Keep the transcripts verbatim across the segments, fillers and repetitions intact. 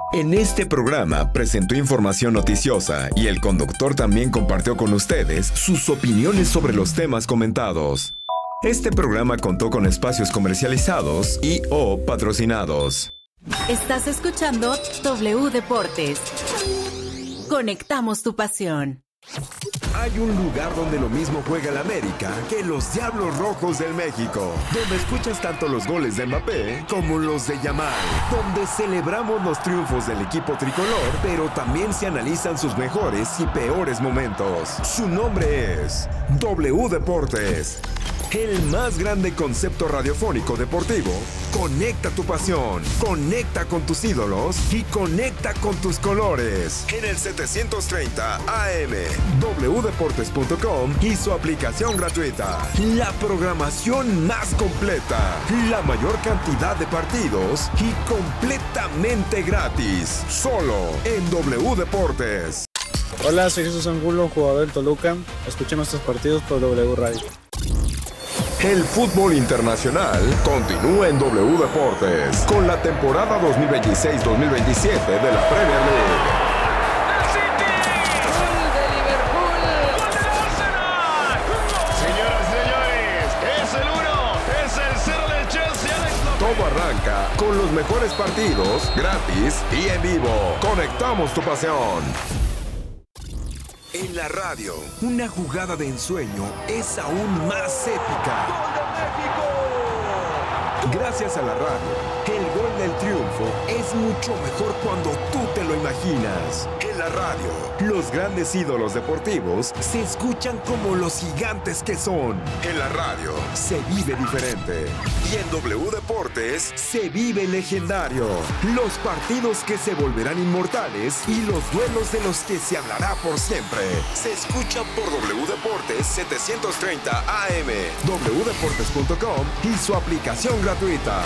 En este programa presentó información noticiosa y el conductor también compartió con ustedes sus opiniones sobre los temas comentados. Este programa contó con espacios comercializados y o patrocinados. Estás escuchando W Deportes. Conectamos tu pasión. Hay un lugar donde lo mismo juega el América que los Diablos Rojos del México, donde escuchas tanto los goles de Mbappé como los de Yamal, donde celebramos los triunfos del equipo tricolor, pero también se analizan sus mejores y peores momentos. Su nombre es W Deportes. El más grande concepto radiofónico deportivo. Conecta tu pasión, conecta con tus ídolos y conecta con tus colores. En el setecientos treinta A M, w deportes punto com y su aplicación gratuita. La programación más completa, la mayor cantidad de partidos y completamente gratis. Solo en W Deportes. Hola, soy Jesús Angulo, jugador del Toluca. Escuchen nuestros partidos por W Radio. El fútbol internacional continúa en W Deportes con la temporada dos mil veintiséis dos mil veintisiete de la Premier League. Señoras y señores, es el uno, es el cero del Chelsea. Todo arranca con los mejores partidos, gratis y en vivo. Conectamos tu pasión. En la radio, una jugada de ensueño es aún más épica. Gracias a la radio, el gol del triunfo es mucho mejor cuando tú te lo imaginas. En la radio, los grandes ídolos deportivos se escuchan como los gigantes que son. En la radio, se vive diferente. Y en W Deportes, se vive legendario. Los partidos que se volverán inmortales y los duelos de los que se hablará por siempre. Se escucha por W Deportes setecientos treinta A M, w deportes punto com y su aplicación gratuita.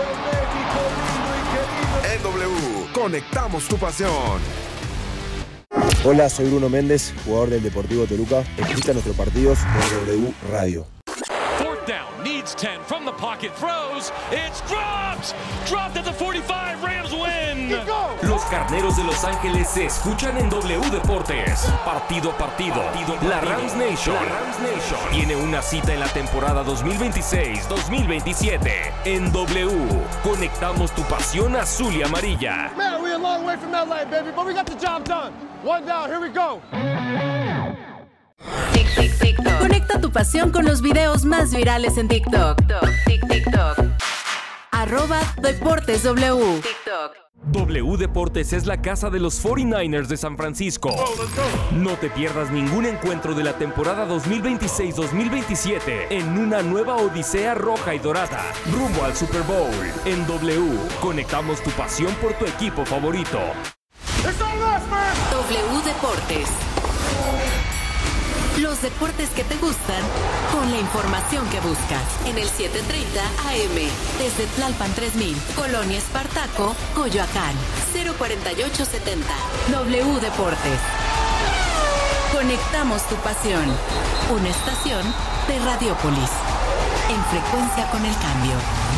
En W, conectamos tu pasión. Hola, soy Bruno Méndez, jugador del Deportivo Toluca. Escucha nuestros partidos por W Radio. Fourth down, needs ten from the pocket, throws, it's dropped, dropped at the forty-five, Rams win. Los Carneros de Los Ángeles se escuchan en W Deportes. Partido a partido, partido, partido. La Rams Nation, la Rams Nation tiene una cita en la temporada dos mil veintiséis dos mil veintisiete. En W, conectamos tu pasión azul y amarilla. Man, we're a long way from L A, baby, but we got the job done. One down, here we go. Tic, tic, TikTok. Conecta tu pasión con los videos más virales en TikTok. Tic, TikTok. Arroba Deportes W. TikTok. W Deportes es la casa de los cuarenta y nueve ers de San Francisco. No te pierdas ningún encuentro de la temporada dos mil veintiséis dos mil veintisiete en una nueva odisea roja y dorada, rumbo al Super Bowl. En W, conectamos tu pasión por tu equipo favorito. W Deportes. Los deportes que te gustan con la información que buscas. En el setecientos treinta A M, desde Tlalpan tres mil, Colonia Espartaco, Coyoacán, cero cuarenta y ocho setenta. W Deportes. Conectamos tu pasión. Una estación de Radiópolis. En frecuencia con el cambio.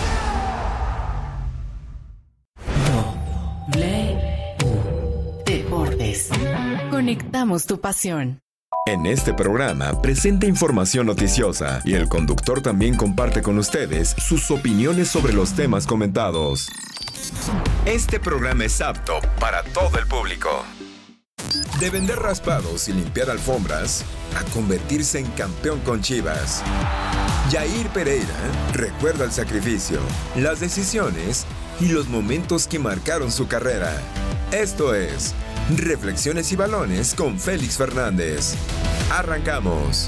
W Deportes. Conectamos tu pasión. En este programa presenta información noticiosa y el conductor también comparte con ustedes sus opiniones sobre los temas comentados. Este programa es apto para todo el público. De vender raspados y limpiar alfombras a convertirse en campeón con Chivas. Yair Pereira recuerda el sacrificio, las decisiones y los momentos que marcaron su carrera. Esto es Reflexiones y Balones con Félix Fernández. Arrancamos.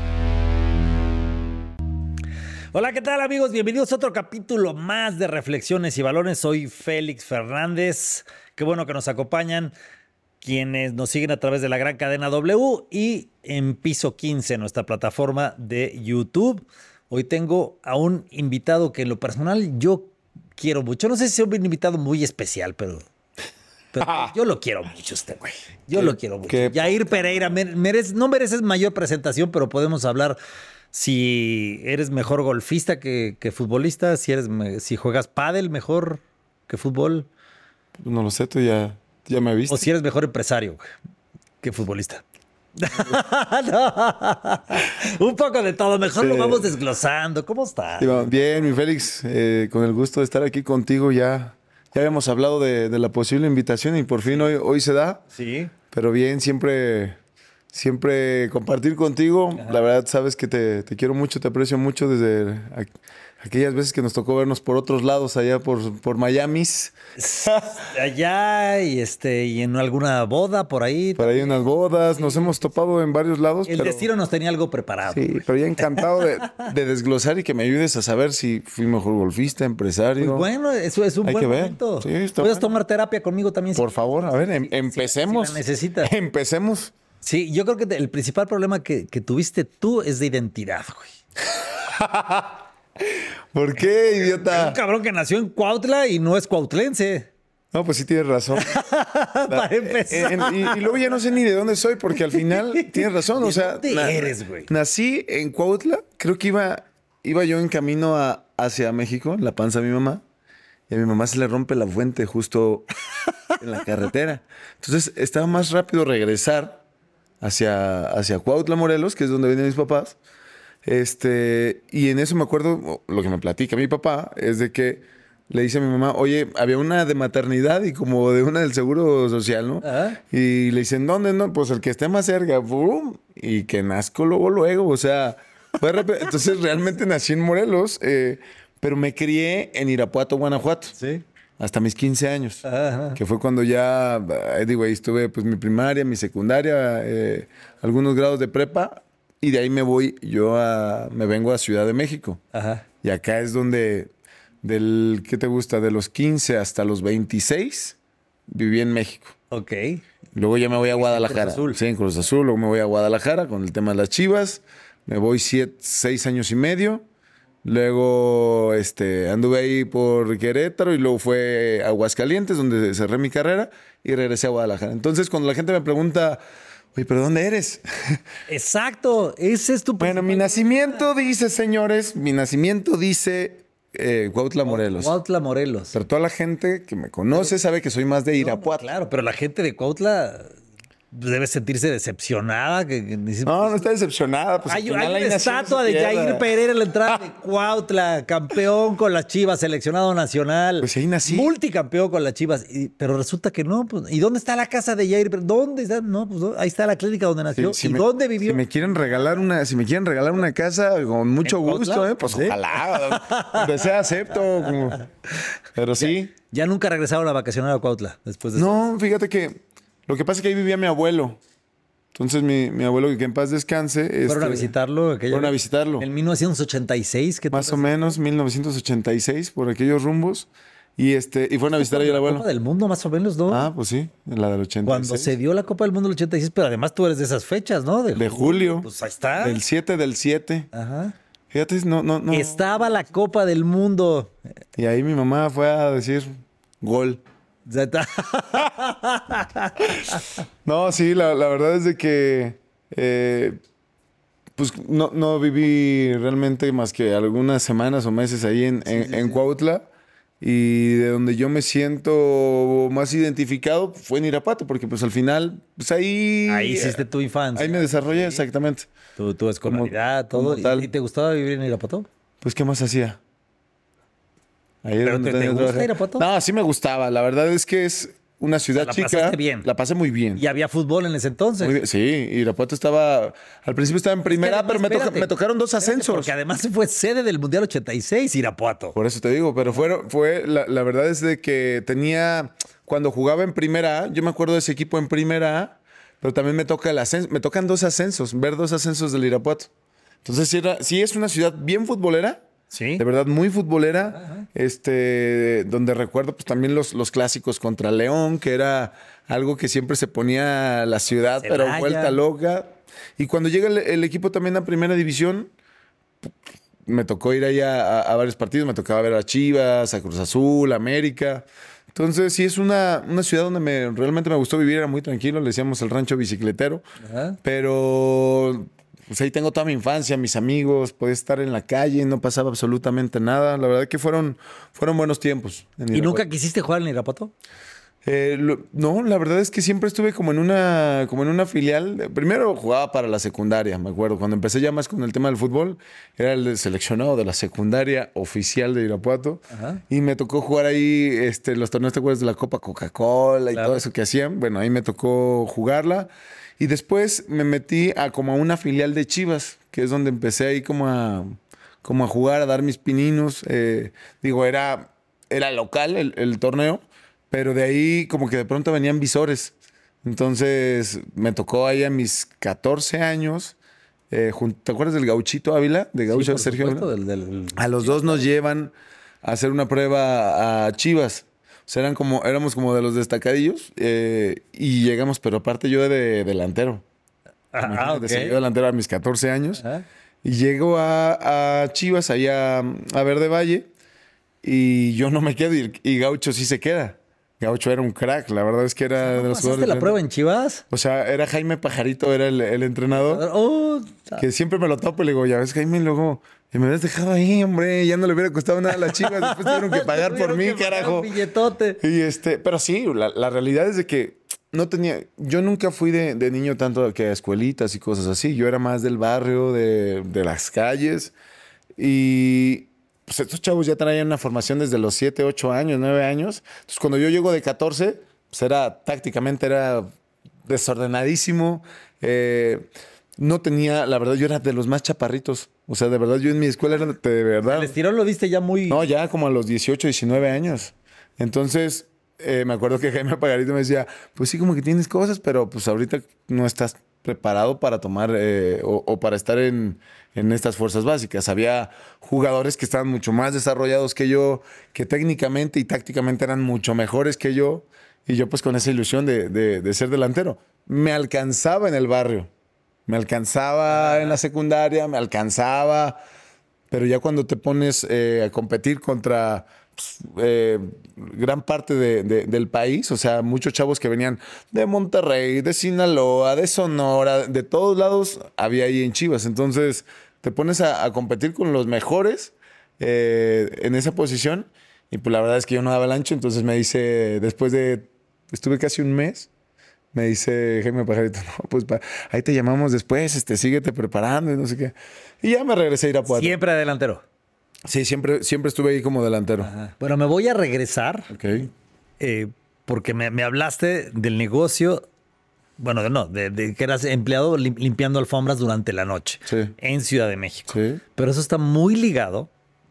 Hola, ¿qué tal, amigos? Bienvenidos a otro capítulo más de Reflexiones y Balones. Soy Félix Fernández. Qué bueno que nos acompañan quienes nos siguen a través de la gran cadena W y en Piso quince, nuestra plataforma de YouTube. Hoy tengo a un invitado que en lo personal yo quiero mucho. No sé si es un invitado muy especial, pero... Pero yo lo quiero mucho este güey. Yo lo quiero mucho. ¿Qué? Yair Pereira, merece, no mereces mayor presentación, pero podemos hablar si eres mejor golfista que, que futbolista, si eres si juegas pádel mejor que fútbol. No lo sé, tú ya ya me viste. O si eres mejor empresario güey, que futbolista. No. Un poco de todo. Mejor Sí. lo vamos desglosando. ¿Cómo estás? Sí, va, bien, mi Félix, eh, con el gusto de estar aquí contigo. Ya, ya habíamos hablado de, de la posible invitación y por fin hoy, hoy se da. Sí. Pero bien, siempre, siempre compartir contigo. Ajá. La verdad, sabes que te, te quiero mucho, te aprecio mucho desde a, aquellas veces que nos tocó vernos por otros lados, allá por, por Miamis. Allá y este y en alguna boda por ahí. Por ahí unas bodas, nos hemos topado en varios lados. El pero, destino nos tenía algo preparado. Sí, pero ya encantado de, de desglosar y que me ayudes a saber si fui mejor golfista, empresario. Pues bueno, eso es un Hay buen que ver. momento. Sí, está Puedes bueno. tomar terapia conmigo también. Por favor, a ver, em, Sí, empecemos. si la necesitas. Empecemos. Sí, yo creo que te- el principal problema que, que tuviste tú es de identidad, güey. ¿Por qué, Un idiota? cabrón que nació en Cuautla y no es cuautlense. No, pues sí tienes razón. Para empezar. En- y, y luego ya no sé ni de dónde soy, porque al final tienes razón. ¿De O sea, dónde na- eres, güey? Nací en Cuautla, creo que iba, iba yo en camino a, hacia México, en la panza de mi mamá, y a mi mamá se le rompe la fuente justo en la carretera. Entonces estaba más rápido regresar hacia, hacia Cuautla, Morelos, que es donde vienen mis papás. Este, y en eso me acuerdo, lo que me platica mi papá, es de que le dice a mi mamá, oye, había una de maternidad y como de una del Seguro Social, ¿no? Ajá. Y le dicen, ¿dónde? No, pues el que esté más cerca, ¡bum! Y que nazco luego, luego, o sea, fue de repente- entonces realmente nací en Morelos, eh, pero me crié en Irapuato, Guanajuato. Sí. Hasta mis quince años, Ajá. que fue cuando ya, anyway, estuve pues mi primaria, mi secundaria, eh, algunos grados de prepa, y de ahí me voy, yo a, me vengo a Ciudad de México. Ajá. Y acá es donde, del, ¿qué te gusta? De los quince hasta los veintiséis, viví en México. Ok. Luego ya me voy a Guadalajara. Cruz Azul. Sí, en Cruz Azul. Luego me voy a Guadalajara con el tema de las Chivas. Me voy siete, seis años y medio. Luego este, anduve ahí por Querétaro y luego fue a Aguascalientes, donde cerré mi carrera y regresé a Guadalajara. Entonces, cuando la gente me pregunta, oye, ¿pero dónde eres? Exacto. Ese es tu Bueno, mi nacimiento dice, señores, mi nacimiento dice eh, Cuautla, Morelos. Cuautla, Morelos. Pero toda la gente que me conoce sabe que soy más de Irapuato. Claro, pero la gente de Cuautla debe sentirse decepcionada. Que, que dice, No, no está decepcionada. Pues, hay al hay final ahí una nació estatua esa de tierra. Jair Pereira en la entrada de Cuautla, campeón con las Chivas, seleccionado nacional. Pues ahí nací. Multicampeón con las Chivas. Y- pero resulta que no. Pues, ¿y dónde está la casa de Jair Pereira? ¿Dónde está? No, pues no, ahí está la clínica donde nació. Si- si ¿Y me- dónde vivió? Si me quieren regalar una, si me quieren regalar una casa, con mucho ¿En gusto, Cuautla? ¿eh? Pues ¿Sí? ojalá. Donde sea acepto. como- Pero sí. Ya nunca regresaron a vacacionar a Cuautla después de eso. No, fíjate que lo que pasa es que ahí vivía mi abuelo. Entonces mi, mi abuelo, que en paz descanse. Fueron este, a visitarlo. aquella Fueron a vez? visitarlo. En mil novecientos ochenta y seis. ¿qué Más tal? o menos, mil novecientos ochenta y seis, por aquellos rumbos. Y este, y fueron a visitar ahí al La abuelo. Copa del Mundo, más o menos, ¿no? Ah, pues sí, en la del ochenta y seis. Cuando se dio la Copa del Mundo del ochenta y seis, pero además tú eres de esas fechas, ¿no? De julio. Pues ahí está. Del siete del siete. Ajá. Fíjate, no, no, no. Estaba la Copa del Mundo. Y ahí mi mamá fue a decir gol. Ya está. No, sí, la, la verdad es de que eh, pues no, no viví realmente más que algunas semanas o meses ahí en, en, en Cuautla. Y de donde yo me siento más identificado fue en Irapuato, porque pues al final, pues ahí... Ahí hiciste tu infancia. Ahí me desarrollé, exactamente. Tu, tu escolaridad, Como- todo. como tal. ¿Y te gustaba vivir en Irapuato? Pues, ¿qué más hacía? Ahí es ¿Pero donde te- te tenía que gusta trabajar. Irapuato? No, sí me gustaba. La verdad es que es una ciudad la chica. pasaste bien. La pasé muy bien. Y había fútbol en ese entonces. Muy bien. Sí, Irapuato estaba... Al principio estaba en primera, además, pero me, toca- espérate, me tocaron dos espérate, ascensos. Porque además fue sede del Mundial ochenta y seis, Irapuato. Por eso te digo, pero fue, fue la, la verdad es de que tenía, cuando jugaba en primera A, yo me acuerdo de ese equipo en primera A, pero también me toca el ascenso, me tocan dos ascensos, ver dos ascensos del Irapuato. Entonces sí, era, sí es una ciudad bien futbolera, Sí. de verdad muy futbolera, este, donde recuerdo pues también los, los clásicos contra León, que era algo que siempre se ponía la ciudad, pero Celaya. vuelta loca. Y cuando llega el, el equipo también a primera división, me tocó ir allá a, a varios partidos, me tocaba ver a Chivas, a Cruz Azul, a América. Entonces sí es una, una ciudad donde me, realmente me gustó vivir, era muy tranquilo, le decíamos el rancho bicicletero, Ajá. pero pues ahí tengo toda mi infancia, mis amigos, podía estar en la calle, no pasaba absolutamente nada. La verdad que fueron, fueron buenos tiempos. en ¿Y Irapuato. nunca quisiste jugar en Irapuato? Eh, lo- no, la verdad es que siempre estuve como en una, como en una filial. Primero jugaba para la secundaria, me acuerdo. Cuando empecé ya más con el tema del fútbol, era el seleccionado de la secundaria oficial de Irapuato. Ajá. Y me tocó jugar ahí este, los torneos, ¿te acuerdas de la Copa Coca-Cola y Claro. todo eso que hacían? Bueno, ahí me tocó jugarla. Y después me metí a como a una filial de Chivas, que es donde empecé ahí como a, como a jugar, a dar mis pininos. Eh, digo, era, era local el, el torneo. Pero de ahí como que de pronto venían visores. Entonces me tocó ahí a mis catorce años. eh, jun- ¿Te acuerdas del Gauchito Ávila? De Sí, Gaucho por Sergio supuesto, Ávila. del- del- A los dos nos llevan a hacer una prueba a Chivas. O sea, eran como, éramos como de los destacadillos. eh, y llegamos, pero aparte yo de delantero. Ah, Imagínate, ok. seguí delantero a mis catorce años. Ajá. Y llego a, a Chivas, allá a Verde Valle. Y yo no me quedo. Y, y Gaucho sí se queda. Gaucho era un crack, la verdad es que era de los ¿Pasaste jugadores. la de- prueba en Chivas? O sea, era Jaime Pajarito, era el, el entrenador, Oh, que siempre me lo topo y le digo, ya ves, Jaime, luego y me habías dejado ahí, hombre, ya no le hubiera costado nada a las Chivas, después tuvieron que pagar por Tuvieron mí, que pagar carajo. un billetote. Y este, pero sí, la, la realidad es de que no tenía, yo nunca fui de, de niño tanto que a escuelitas y cosas así, yo era más del barrio, de, de las calles, y pues estos chavos ya traían una formación desde los siete, ocho años, nueve años. Entonces, cuando yo llego de catorce, pues era tácticamente era desordenadísimo. eh, no tenía, la verdad, yo era de los más chaparritos. O sea, de verdad, yo en mi escuela era de, de verdad. El estirón lo viste ya muy... No, ya como a los dieciocho, diecinueve años. Entonces, eh, me acuerdo que Jaime Pagarito me decía, pues sí, como que tienes cosas, pero pues ahorita no estás preparado para tomar eh, o, o para estar en, en estas fuerzas básicas. Había jugadores que estaban mucho más desarrollados que yo, que técnicamente y tácticamente eran mucho mejores que yo, y yo pues con esa ilusión de, de- de ser delantero. Me alcanzaba en el barrio, me alcanzaba en la secundaria, me alcanzaba, pero ya cuando te pones eh, a competir contra pues, eh, gran parte de- de- del país, o sea, muchos chavos que venían de Monterrey, de Sinaloa, de Sonora, de todos lados, había ahí en Chivas. Entonces, te pones a, a competir con los mejores eh, en esa posición, y pues la verdad es que yo no daba el ancho. Entonces me dice, después de, estuve casi un mes, me dice Jaime Pajarito, no, pues pa- ahí te llamamos después, este, síguete preparando y no sé qué. Y ya me regresé a Irapuato. Siempre delantero. Sí, siempre, siempre estuve ahí como delantero. Bueno, me voy a regresar Ok. eh, porque me, me hablaste del negocio, bueno, de- no, de, de que eras empleado lim- limpiando alfombras durante la noche Sí. en Ciudad de México. Sí. Pero eso está muy ligado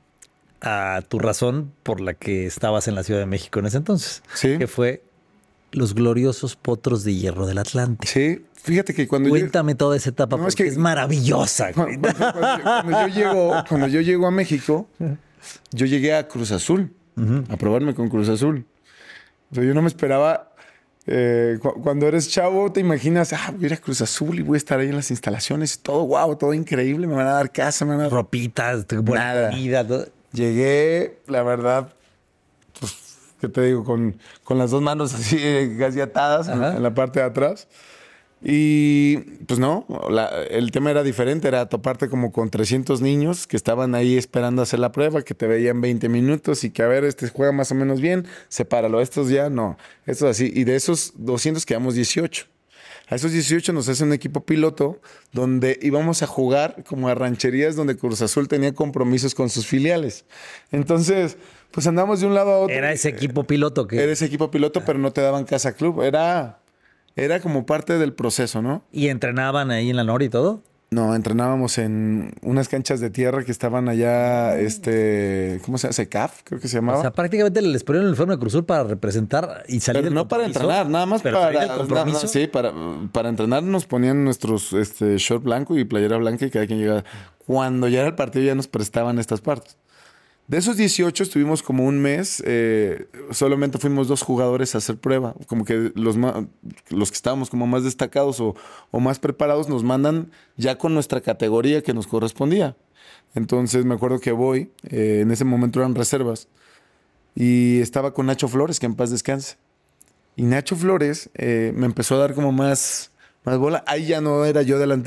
a tu razón por la que estabas en la Ciudad de México en ese entonces, Sí. que fue los gloriosos potros de hierro del Atlántico. Sí, fíjate que cuando yo, Cuéntame toda esa etapa No, porque es es, que- maravillosa. güey. cuando, cuando- cuando yo llego, cuando yo llego a México, yo llegué a Cruz Azul, a probarme con Cruz Azul. O sea, yo no me esperaba. eh, cu- cuando eres chavo, te imaginas, ah, voy a ir a Cruz Azul y voy a estar ahí en las instalaciones, todo guau, todo increíble, me van a dar casa, me van a dar Ropitas, buena Nada. comida, todo. Llegué, la verdad, pues, ¿qué te digo? Con, con las dos manos así eh, casi atadas en la, Ajá. en la parte de atrás. Y pues no, la- el tema era diferente, era toparte como con trescientos niños que estaban ahí esperando hacer la prueba, que te veían veinte minutos y que a ver, este juega más o menos bien, sepáralo, estos ya no, estos así. Y de esos doscientos quedamos dieciocho. A esos dieciocho nos hace un equipo piloto donde íbamos a jugar como a rancherías donde Cruz Azul tenía compromisos con sus filiales. Entonces, pues andamos de un lado a otro. Era ese equipo piloto que... Era ese equipo piloto, pero no te daban casa club. Era, era como parte del proceso, ¿no? Y entrenaban ahí en la Nor y todo. No, entrenábamos en unas canchas de tierra que estaban allá, este, ¿cómo se llama? SECAF, creo que se llamaba. O sea, prácticamente les ponieron el uniforme de Cruz Azul para representar y salir Pero del no para compromiso. entrenar, nada más Pero salir para. del compromiso. na- na- sí, para, para entrenar nos ponían nuestros este, short blanco y playera blanca y cada quien llegaba. Cuando ya era el partido ya nos prestaban estas partes. De esos dieciocho estuvimos como un mes, eh, solamente fuimos dos jugadores a hacer prueba. Como que los, ma- los que estábamos como más destacados o, o más preparados nos mandan ya con nuestra categoría que nos correspondía. Entonces me acuerdo que voy, eh, en ese momento eran reservas, y estaba con Nacho Flores, que en paz descanse. Y Nacho Flores eh, me empezó a dar como más, más bola. Ahí ya no era yo delantero,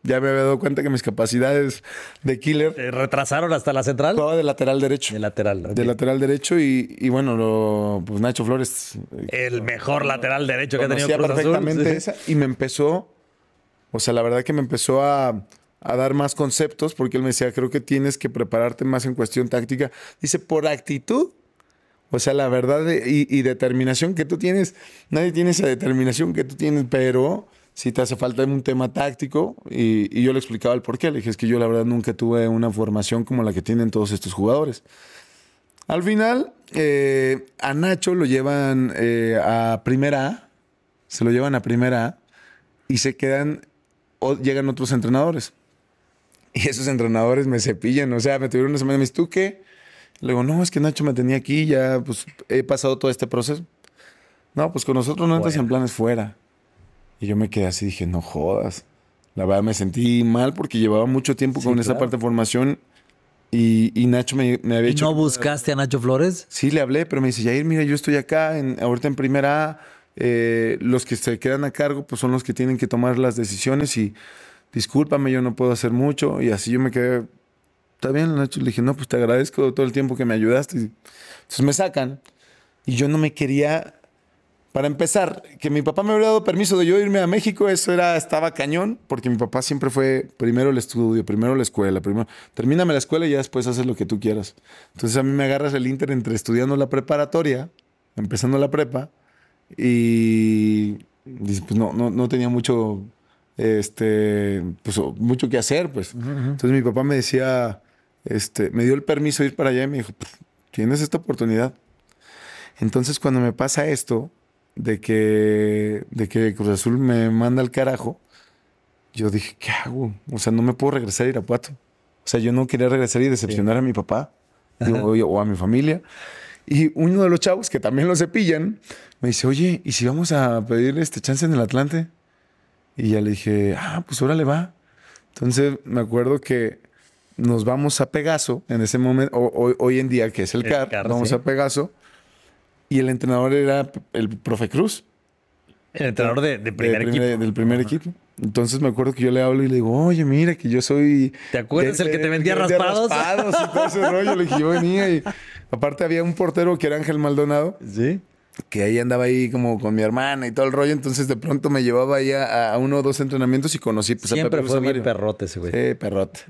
ya me había dado cuenta que mis capacidades de killer... ¿Te retrasaron hasta la central? Jugaba de lateral derecho. De lateral. De Okay. lateral derecho y, y bueno, lo, pues Nacho Flores... El mejor lateral derecho que ha tenido conocía Cruz Azul. perfectamente Sí. esa y me empezó... O sea, la verdad que me empezó a, a dar más conceptos porque él me decía, creo que tienes que prepararte más en cuestión táctica. Dice, por actitud... O sea, la verdad de- y, y determinación que tú tienes, nadie tiene esa determinación que tú tienes, pero sí te hace falta un tema táctico y, y yo le explicaba el por qué. Le dije, es que yo la verdad nunca tuve una formación como la que tienen todos estos jugadores. Al final, eh, a Nacho lo llevan eh, a Primera A, se lo llevan a Primera A y se quedan, o llegan otros entrenadores. Y esos entrenadores me cepillan, o sea, me tuvieron una semana y me dicen, ¿tú qué? Le digo, no, es que Nacho me tenía aquí, ya pues he pasado todo este proceso. No, pues con nosotros no entras en planes fuera. Y yo me quedé así, dije, no jodas. La verdad me sentí mal porque llevaba mucho tiempo Sí, con esa claro. parte de formación y, y Nacho me, me había ¿Y hecho... no buscaste a Nacho Flores? Sí, le hablé, pero me dice, Jair, mira, yo estoy acá, en, ahorita en Primera A, eh, los que se quedan a cargo pues son los que tienen que tomar las decisiones y discúlpame, yo no puedo hacer mucho. Y así yo me quedé... Está bien, Nacho. Le dije, no, pues te agradezco todo el tiempo que me ayudaste. Entonces me sacan y yo no me quería... Para empezar, que mi papá me hubiera dado permiso de yo irme a México, eso era, estaba cañón, porque mi papá siempre fue primero el estudio, primero la escuela, primero... Termíname la escuela y ya después haces lo que tú quieras. Entonces a mí me agarras el inter entre estudiando la preparatoria, empezando la prepa, y... dice, pues no, no, no tenía mucho... Este, pues mucho que hacer, pues. Uh-huh. Entonces mi papá me decía... Este, me dio el permiso de ir para allá y me dijo, pues, tienes esta oportunidad. Entonces, cuando me pasa esto, de que, de que Cruz Azul me manda al carajo, yo dije, ¿qué hago? O sea, no me puedo regresar a Irapuato. O sea, yo no quería regresar y decepcionar sí. a mi papá digo, o, o a mi familia. Y uno de los chavos, que también lo cepillan, me dice, oye, ¿y si vamos a pedir este chance en el Atlante? Y ya le dije, ah, pues órale va. Entonces, me acuerdo que nos vamos a Pegaso en ese momento, o, hoy, hoy en día, que es el, el C A R, CAR, vamos sí. a Pegaso, y el entrenador era el profe Cruz. El entrenador de, de primer de equipo. Primer, del primer uh-huh. equipo. Entonces me acuerdo que yo le hablo y le digo, oye, mira, que yo soy... ¿Te acuerdas de, el que te vendía de, raspados? De raspados y todo ese rollo. Le dije, yo venía y aparte había un portero que era Ángel Maldonado. Sí. Que ahí andaba ahí como con mi hermana y todo el rollo. Entonces de pronto me llevaba ahí a, a uno o dos entrenamientos y conocí pues, Siempre a Pepe fue bien Mario. perrote ese güey. Sí, perrote.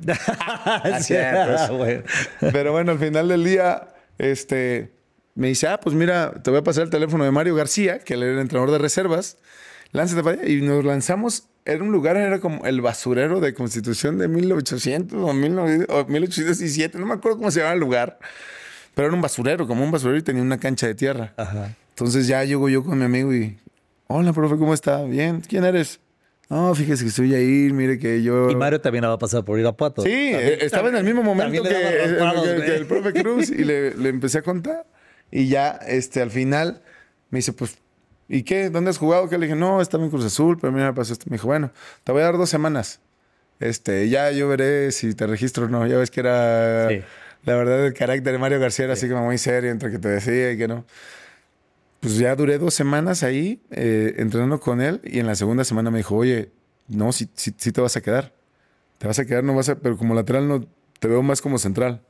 sí, pues. bueno. Pero bueno, al final del día, este, me dice, ah, pues mira, te voy a pasar el teléfono de Mario García, que él era el entrenador de reservas. Lánzate para allá. Y nos lanzamos. Era un lugar, era como el basurero de Constitución de mil ochocientos o mil ochocientos diecisiete. No me acuerdo cómo se llamaba el lugar. Pero era un basurero, como un basurero y tenía una cancha de tierra. Ajá. Entonces ya llego yo con mi amigo y... Hola, profe, ¿cómo está? Bien. ¿Quién eres? No, fíjese que soy Jair, mire que yo... Y Mario también va a pasar por Irapuato. Sí, ¿También? estaba en el mismo momento que, raspados, que, que el profe Cruz y le, le empecé a contar. Y ya este, al final me dice, pues, ¿y qué? ¿Dónde has jugado? Que le dije, no, estaba en Cruz Azul, pero mira, me pasó esto. Me dijo, bueno, te voy a dar dos semanas. Este, ya yo veré si te registro o no. Ya ves que era... Sí. La verdad, el carácter de Mario García era sí. así como muy serio, entre que te decía y que no. Pues ya duré dos semanas ahí eh, entrenando con él y en la segunda semana me dijo, oye, no, sí, sí, sí te vas a quedar. Te vas a quedar, no vas a... Pero como lateral no, te veo más como central.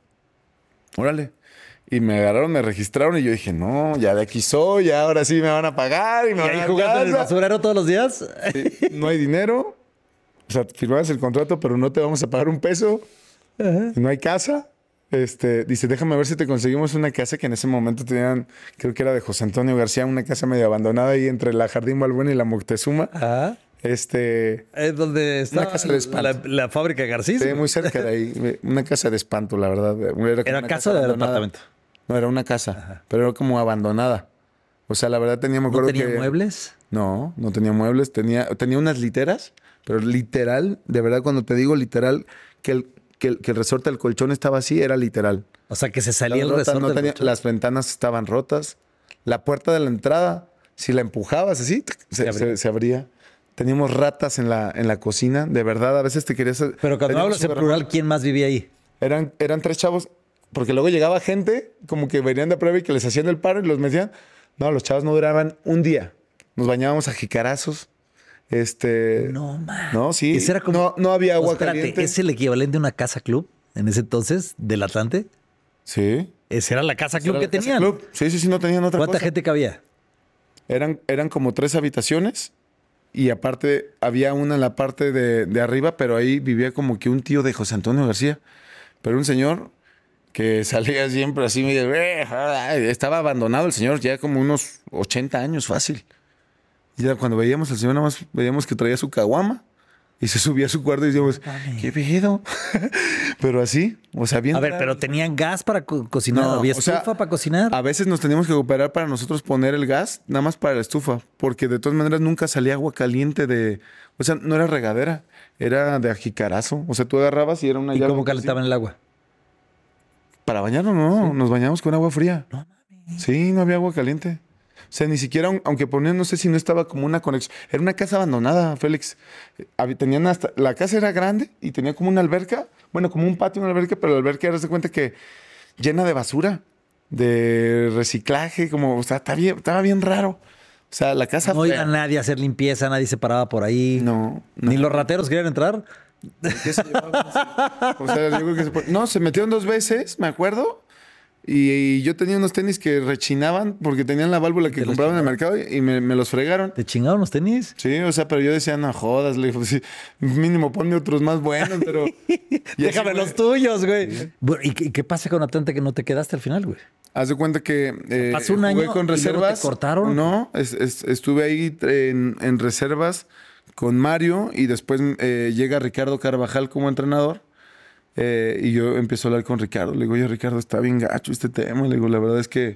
Órale. Y me agarraron, me registraron y yo dije, no, ya de aquí soy, ya ahora sí me van a pagar. ¿Y, me ¿Y van ahí a jugando en el basurero todos los días? Sí, no hay dinero. O sea, firmabas el contrato, pero no te vamos a pagar un peso. Uh-huh. No hay casa. Este, dice, déjame ver si te conseguimos una casa que en ese momento tenían, creo que era de José Antonio García, una casa medio abandonada ahí entre la Jardín Balbuena y la Moctezuma. Ajá. Este, es donde está una casa de espanto. La, la fábrica García. Sí, muy cerca de ahí. Una casa de espanto, la verdad. Era, ¿Era casa, casa de departamento? No, era una casa, Ajá. pero era como abandonada. O sea, la verdad tenía, me acuerdo ¿No tenía que, muebles? No, no tenía muebles. Tenía, tenía unas literas, pero literal, de verdad, cuando te digo literal, que el Que el, que el resorte del colchón estaba así, era literal. O sea, que se salía la el resorte no del tenía, colchón. Las ventanas estaban rotas. La puerta de la entrada, si la empujabas así, se, se, abría. Se, se abría. Teníamos ratas en la, en la cocina. De verdad, a veces te querías... Pero cuando hablas en plural, ¿quién más vivía ahí? Eran, eran tres chavos, porque luego llegaba gente como que venían de prueba y que les hacían el paro y los metían. No, los chavos no duraban un día. Nos bañábamos a jicarazos. Este, No, man. No, sí. Ese era como- no, no había agua Espérate, caliente. ¿es el equivalente a una casa club en ese entonces del Atlante? Sí. Esa era la casa club Era que la casa tenían. club. Sí, sí, sí, no tenían otra ¿Cuánta cosa. gente cabía? Eran, eran como tres habitaciones y aparte había una en la parte de, de arriba, pero ahí vivía como que un tío de José Antonio García. Pero un señor que salía siempre así, medio, estaba abandonado el señor, ya como unos ochenta años fácil. Y ya cuando veíamos al señor, nada más veíamos que traía su caguama y se subía a su cuarto y decíamos, ¿qué pedo? Pero así, o sea, bien. A ver, raro. pero ¿tenían gas para co- cocinar? No, ¿Había o sea, estufa para cocinar? A veces nos teníamos que cooperar para nosotros poner el gas, nada más para la estufa, porque de todas maneras nunca salía agua caliente de... O sea, no era regadera, era de ajicarazo. O sea, tú agarrabas y era una ¿Y llave cómo así. calentaban el agua? Para bañarnos, no, nos bañamos con agua fría. No mames. Sí, no había agua caliente. O sea, ni siquiera, aun- aunque ponían, no sé si no estaba como una conexión. Era una casa abandonada, Félix. Eh, hab- Tenían hasta, la casa era grande y tenía como una alberca, bueno, como un patio, una alberca, pero la alberca era, haz de cuenta que llena de basura, de reciclaje, como, o sea, estaba bien, estaba bien raro. O sea, la casa No fea. iba nadie a hacer limpieza, nadie se paraba por ahí. No, no. Ni los rateros querían entrar. ¿Qué se llevaban así? O sea, yo creo que se puede- No, se metieron dos veces, me acuerdo. Y, y yo tenía unos tenis que rechinaban porque tenían la válvula que ¿Te los compraban en el mercado y y me, me los fregaron. ¿Te chingaron los tenis? Sí, o sea, pero yo decía, no jodas, le digo, sí, mínimo ponme otros más buenos, pero... Y Déjame así, los güey, tuyos, güey. Bueno, ¿y qué, y qué pasa con Atlante que no te quedaste al final, güey? Haz de cuenta que eh, Pasó un jugué año con y luego te reservas. cortaron. No, es- es- estuve ahí en, en reservas con Mario y después eh, llega Ricardo Carvajal como entrenador. Eh, y yo empiezo a hablar con Ricardo. Le digo, oye, Ricardo, está bien gacho este tema. Le digo, la verdad es que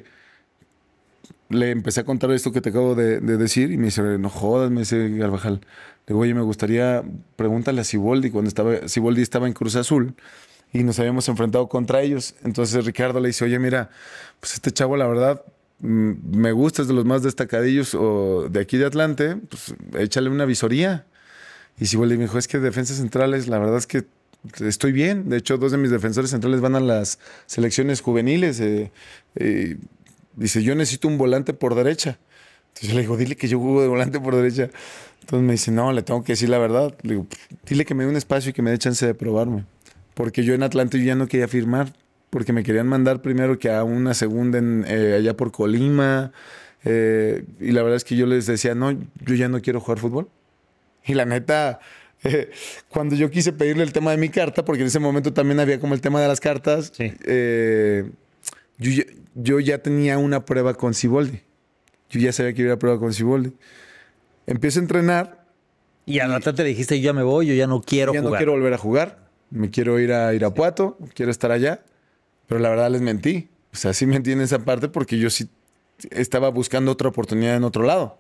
le empecé a contar esto que te acabo de, de decir y me dice, no jodas, me dice Carvajal. Le digo, oye, me gustaría, pregúntale a Siboldi cuando estaba, Siboldi estaba en Cruz Azul y nos habíamos enfrentado contra ellos. Entonces Ricardo le dice, oye, mira, pues este chavo, la verdad, mm, me gusta, es de los más destacadillos o de aquí de Atlante, pues échale una visoría. Y Siboldi me dijo, es que defensas centrales, la verdad es que estoy bien. De hecho, dos de mis defensores centrales van a las selecciones juveniles. Eh, eh, dice, yo necesito un volante por derecha. Entonces yo le digo, dile que yo juego de volante por derecha. Entonces me dice, no, le tengo que decir la verdad. Le digo, dile que me dé un espacio y que me dé chance de probarme. Porque yo en Atlante yo ya no quería firmar. Porque me querían mandar primero que a una segunda en, eh, allá por Colima. Eh, y la verdad es que yo les decía, no, yo ya no quiero jugar fútbol. Y la neta... Eh, cuando yo quise pedirle el tema de mi carta, porque en ese momento también había como el tema de las cartas, Sí. eh, yo, ya- yo ya tenía una prueba con Siboldi. Yo ya sabía que iba a ir a prueba con Siboldi. Empiezo a entrenar, Y al Atlante le dijiste, yo ya me voy, yo ya no quiero ya no jugar. quiero volver a jugar, me quiero ir a Irapuato, quiero estar allá, pero la verdad les mentí. O sea, sí mentí en esa parte porque yo sí estaba buscando otra oportunidad en otro lado.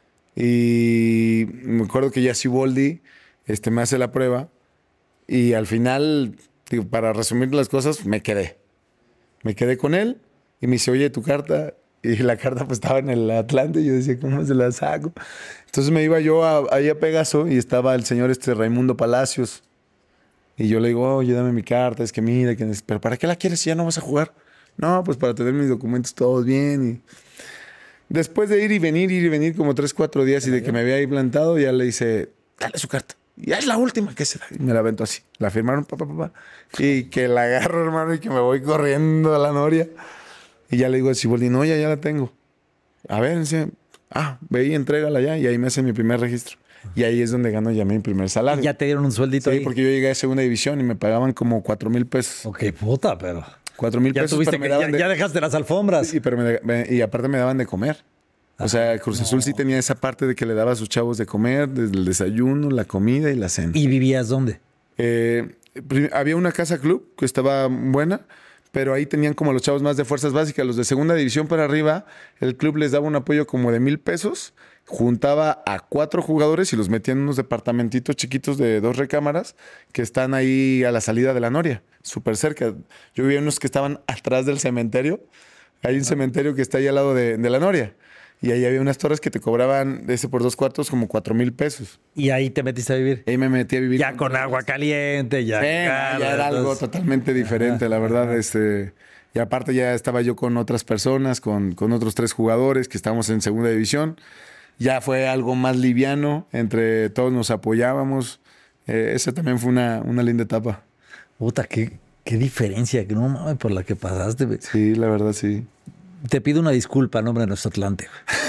Y me acuerdo que ya Siboldi este, me hace la prueba y al final, digo, para resumir las cosas, me quedé. Me quedé con él y me dice, oye, tu carta. Y la carta pues estaba en el Atlante y yo decía, ¿cómo se la saco? Entonces me iba yo a- ahí a Pegaso y estaba el señor este Raimundo Palacios. Y yo le digo, oye, dame mi carta, es que mira, que... pero ¿para qué la quieres si ya no vas a jugar? No, pues para tener mis documentos todos bien. Y después de ir y venir, ir y venir como tres, cuatro días y de que me había ahí plantado, ya le hice, dale su carta. Y ya es la última que se da. Y me la aventó así. La firmaron, papá, papá. Y que la agarro, hermano, y que me voy corriendo a la noria. Y ya le digo a Siboldi, no, ya, ya la tengo. A ver, dice, ah, ve y entrégala ya. Y ahí me hacen mi primer registro. Y ahí es donde gano ya mi primer salario. Ya te dieron un sueldito Sí, ahí. porque yo llegué a segunda división y me pagaban como cuatro mil pesos. Ok, puta, pero... Cuatro mil Ya pesos, tuviste pero me que, ya, daban de- ya dejaste las alfombras. Sí, pero me- me- y aparte me daban de comer. O sea, Cruz Azul sí tenía esa parte de que le daba a sus chavos de comer, desde el desayuno, la comida y la cena. ¿Y vivías dónde? Eh, prim- había una casa club que estaba buena, pero ahí tenían como los chavos más de fuerzas básicas. Los de segunda división para arriba, el club les daba un apoyo como de mil pesos, juntaba a cuatro jugadores y los metía en unos departamentitos chiquitos de dos recámaras que están ahí a la salida de la Noria, súper cerca. Yo vivía en unos que estaban atrás del cementerio. Hay un cementerio que está ahí al lado de, de la Noria. Y ahí había unas torres que te cobraban ese por dos cuartos como cuatro mil pesos. Y ahí te metiste a vivir. Ahí me metí a vivir. Ya con agua caliente, ya. Sí, claro, ya era algo entonces- totalmente diferente, la verdad. Este, y aparte ya estaba yo con otras personas, con, con otros tres jugadores que estábamos en segunda división. ya fue algo más liviano, entre todos nos apoyábamos. Eh, esa también fue una, una linda etapa. Puta, qué, qué diferencia, que no mames por la que pasaste. Güey. Sí, la verdad, sí. Te pido una disculpa en nombre de nuestro Atlante.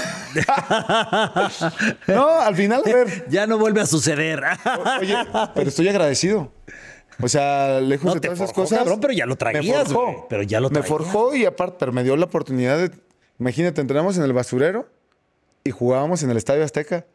No, al final, a ver. Ya no vuelve a suceder. O- Oye, pero estoy agradecido. O sea, lejos No, de te todas esas forjó, cosas. cabrón, pero ya lo traías, Me forjó. güey, pero ya lo Me traías. forjó y aparte, pero me dio la oportunidad de. Imagínate, entrenamos en el basurero y jugábamos en el Estadio Azteca.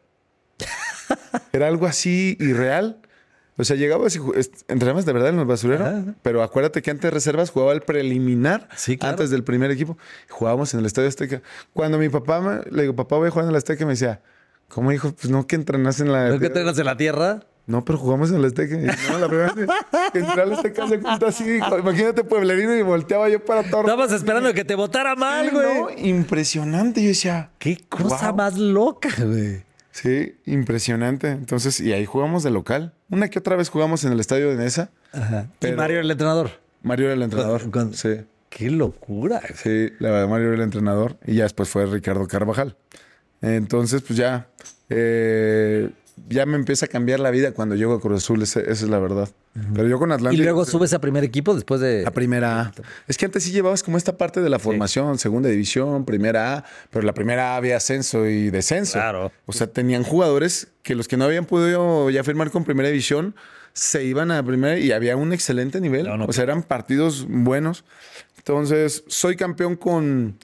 Era algo así irreal. O sea, llegabas y ju- est- entrenabas de verdad en el basurero. Ajá. Pero acuérdate que antes de reservas jugaba el preliminar Sí, claro. antes del primer equipo. Jugábamos en el Estadio Azteca. Cuando mi papá me, le digo, papá, voy a jugar en el Azteca, y me decía, ¿cómo hijo? Pues no que entrenas en la. ¿No que entrenas en la tierra? No, pero jugamos en el Azteca. Y no, la primera vez que entré al Azteca se cuenta así. dijo, imagínate, pueblerino, y volteaba yo para todo. Estabas esperando que te votara mal, güey. ¿no? Impresionante. Yo decía, Qué cosa Wow. más loca, güey. sí, impresionante. Entonces, y ahí jugamos de local. Una que otra vez jugamos en el estadio de Nesa. Ajá. Pero- ¿Y Mario era el entrenador? Mario era el entrenador. Cuando- cuando- Sí, Qué locura. güey. sí, la verdad, Mario era el entrenador. Y ya después fue Ricardo Carvajal. Entonces, pues ya, eh, ya me empieza a cambiar la vida cuando llego a Cruz Azul. Esa, esa es la verdad. Pero yo con Atlante. Y luego subes a primer equipo después de... A primera A. Es que antes sí llevabas como esta parte de la formación, segunda división, primera A, pero la primera A había ascenso y descenso. Claro. O sea, tenían jugadores que los que no habían podido ya firmar con primera división se iban a primera y había un excelente nivel. No, no, o sea, eran partidos buenos. Entonces, soy campeón con,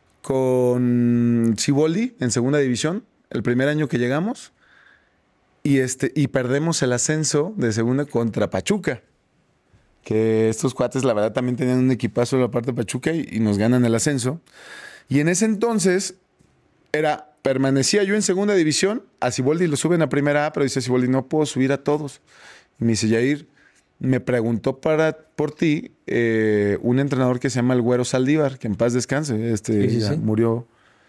con Siboldi en segunda división, el primer año que llegamos. Y, este, y perdemos el ascenso de segunda contra Pachuca. Que estos cuates, la verdad, también tenían un equipazo de la parte de Pachuca y, y nos ganan el ascenso. Y en ese entonces, era, permanecía yo en segunda división, a Siboldi lo suben a primera A, pero dice Siboldi, no puedo subir a todos. Y me dice, Yair, me preguntó para, por ti eh, un entrenador que se llama el Güero Saldívar, que en paz descanse, este, Sí, sí, ya sí. murió.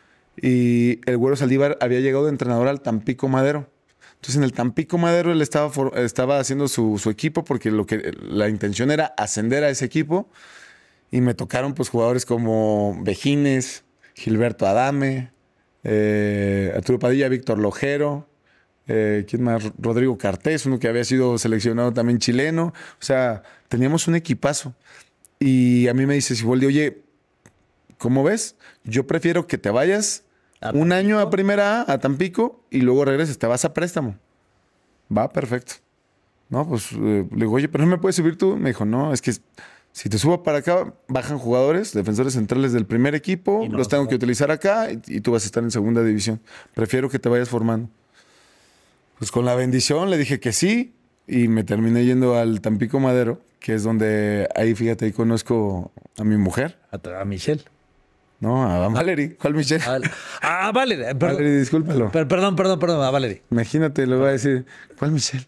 Y el Güero Saldívar había llegado de entrenador al Tampico Madero. Entonces, en el Tampico Madero él estaba, for- estaba haciendo su, su equipo porque lo que, la intención era ascender a ese equipo. Y me tocaron pues jugadores como Vejines, Gilberto Adame, eh, Arturo Padilla, Víctor Lojero, eh, ¿quién más? Rodrigo Cartés, uno que había sido seleccionado también chileno. O sea, teníamos un equipazo. Y a mí me dice Siboldi, oye, ¿cómo ves? Yo prefiero que te vayas ¿A un año a Tampico? primera A, a Tampico, y luego regreses, te vas a préstamo. Va, perfecto. No, pues eh, le digo, oye, pero no me puedes subir tú. Me dijo, no, es que si te subo para acá, bajan jugadores, defensores centrales del primer equipo, Y no los los tengo pongo. que utilizar acá y, y tú vas a estar en segunda división. Prefiero que te vayas formando. Pues con la bendición le dije que sí y me terminé yendo al Tampico Madero, que es donde ahí, fíjate, ahí conozco a mi mujer. A, a Michelle. No, a Valerie. ¿Cuál Michelle? Ah, ah, Valerie. Perdón, Valerie, discúlpalo. per- perdón, perdón, perdón, a Valerie. Imagínate, le voy a decir, ¿cuál Michelle?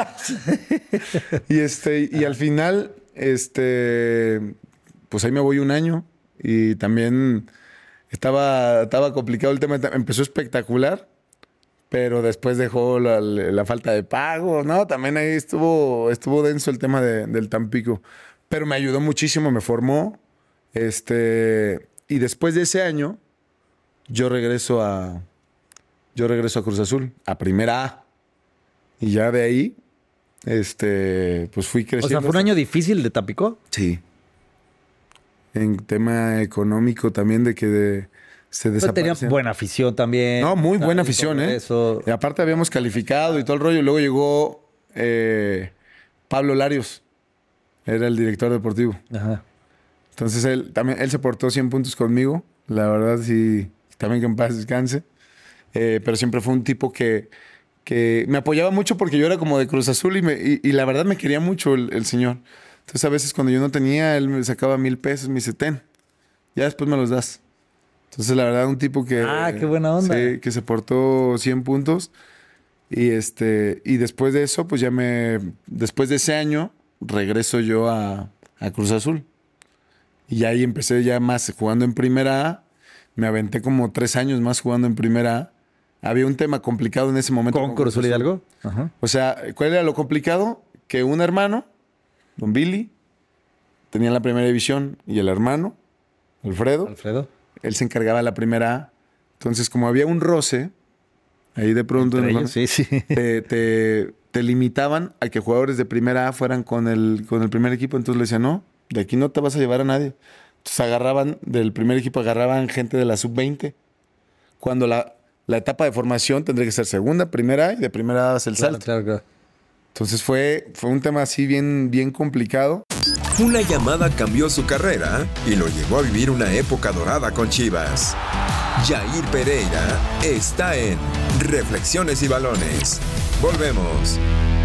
y este, y al final, este, pues ahí me voy un año y también estaba, estaba complicado el tema. Empezó espectacular, pero después dejó la, la falta de pago, ¿no? También ahí estuvo, estuvo denso el tema de- del Tampico. Pero me ayudó muchísimo, me formó. Este, y después de ese año, yo regreso a, yo regreso a Cruz Azul, a primera A. Y ya de ahí, este, pues fui O creciendo. sea, ¿fue un hasta- año difícil de Tampico? Sí. En tema económico también de que de- se Pero tenía desaparecían. buena afición también. No, muy buena Y afición, todo ¿eh? Eso. Y aparte habíamos calificado y todo el rollo. Y luego llegó eh, Pablo Larios. Era el director deportivo. Ajá. Entonces él también él se portó cien puntos conmigo. La verdad, sí. También que en paz descanse. Eh, pero siempre fue un tipo que, que me apoyaba mucho porque yo era como de Cruz Azul y, me, y, y la verdad me quería mucho el, el señor. Entonces a veces cuando yo no tenía, él me sacaba mil pesos, me dice, ten, ya después me los das. Entonces la verdad un tipo que... Ah, qué buena onda. Sí, que se portó cien puntos. Y, este, y después de eso, pues ya me... Después de ese año, regreso yo a, a Cruz Azul. Y ahí empecé ya más jugando en primera A. Me aventé como tres años más jugando en primera A. Había un tema complicado en ese momento. ¿Con Cruz Azul Hidalgo? Ajá. O sea, ¿cuál era lo complicado? Que un hermano, don Billy, tenía la primera división y el hermano, Alfredo, Alfredo. él se encargaba de la primera A. Entonces, como había un roce, ahí de pronto Entre ¿no? ellos, sí, sí. Te, te, te limitaban a que jugadores de primera A fueran con el, con el primer equipo. Entonces le decían, no, de aquí no te vas a llevar a nadie. Entonces agarraban, del primer equipo agarraban gente de la sub veinte. Cuando la, la etapa de formación tendría que ser segunda, primera A, y de primera A es el Claro, salto. claro, claro. Entonces fue, fue un tema así bien, bien complicado. Una llamada cambió su carrera y lo llevó a vivir una época dorada con Chivas. Jair Pereira está en Reflexiones y Balones. Volvemos.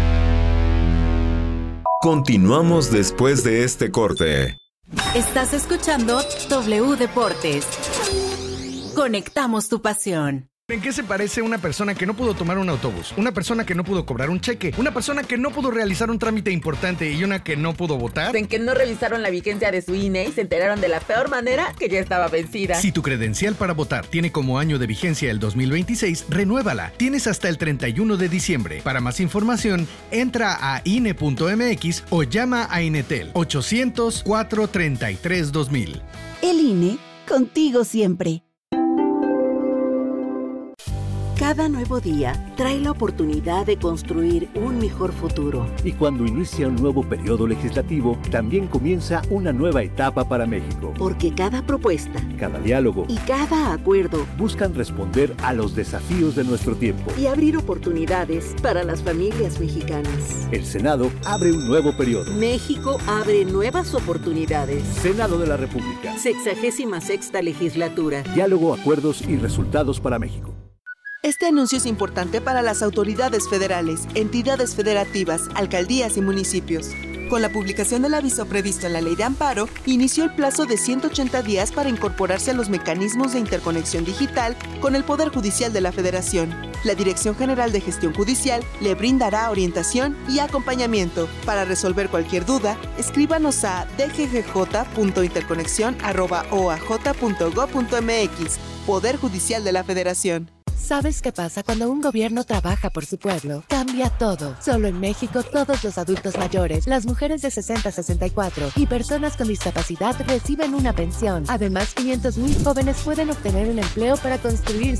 Continuamos después de este corte. Estás escuchando W Deportes. Conectamos tu pasión. ¿En qué se parece una persona que no pudo tomar un autobús? Una persona que no pudo cobrar un cheque, una persona que no pudo realizar un trámite importante y una que no pudo votar. En que no revisaron la vigencia de su I N E y se enteraron de la peor manera que ya estaba vencida. Si tu credencial para votar tiene como año de vigencia el dos mil veintiséis, renuévala. Tienes hasta el treinta y uno de diciembre. Para más información, entra a I N E punto M X o llama a Inetel ochocientos, cuatrocientos treinta y tres, dos mil. El I N E, contigo siempre. Cada nuevo día trae la oportunidad de construir un mejor futuro. Y cuando inicia un nuevo periodo legislativo, también comienza una nueva etapa para México. Porque cada propuesta, cada diálogo y cada acuerdo buscan responder a los desafíos de nuestro tiempo y abrir oportunidades para las familias mexicanas. El Senado abre un nuevo periodo. México abre nuevas oportunidades. Senado de la República. Sexagésima sexta legislatura. Diálogo, acuerdos y resultados para México. Este anuncio es importante para las autoridades federales, entidades federativas, alcaldías y municipios. Con la publicación del aviso previsto en la Ley de Amparo, inició el plazo de ciento ochenta días para incorporarse a los mecanismos de interconexión digital con el Poder Judicial de la Federación. La Dirección General de Gestión Judicial le brindará orientación y acompañamiento. Para resolver cualquier duda, escríbanos a d g g j punto interconexión arroba o a j punto gob punto m x. Poder Judicial de la Federación. ¿Sabes qué pasa cuando un gobierno trabaja por su pueblo? Cambia todo. Solo en México, todos los adultos mayores, las mujeres de sesenta a sesenta y cuatro y personas con discapacidad reciben una pensión. Además, quinientos mil jóvenes pueden obtener un empleo para construir